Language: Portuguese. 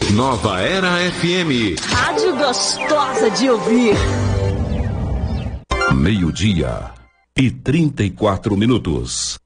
Nova Era FM. Rádio gostosa de ouvir. 12:34.